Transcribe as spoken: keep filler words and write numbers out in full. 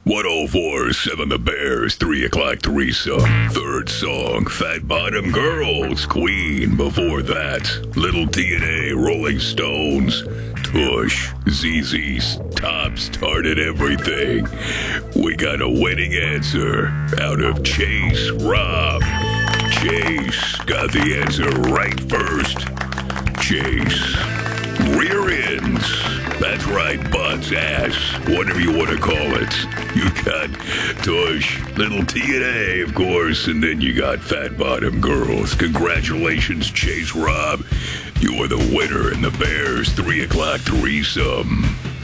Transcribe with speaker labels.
Speaker 1: one oh four seven The Bears, three o'clock threesome. Third song, Fat Bottom Girls, Queen. Before that, Little T N A, Rolling Stones, Tush, Z Z's Top started everything. We got a winning answer out of Chase Rob. Chase got the answer right first. Chase. Rear ends. That's right, butts, ass, whatever you want to call it. You got Tush, Little T N A, of course, and then you got Fat Bottom Girls. Congratulations, Chase Rob. You are the winner in the Bears three o'clock threesome.